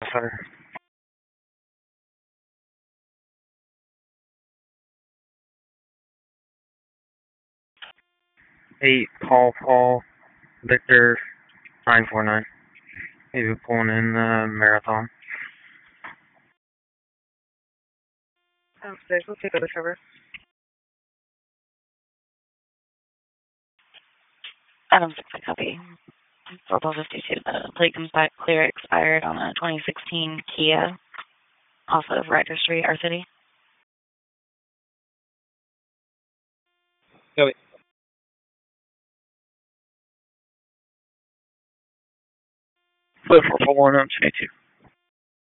Sir. Eight Paul Victor 949. Maybe pulling in the marathon. Downstairs, we'll take over server. Adam 6, I copy. 452, the plate comes back clear, expired on a 2016 Kia off of Ryder Street, our city. Go it. Flip 441 up 22.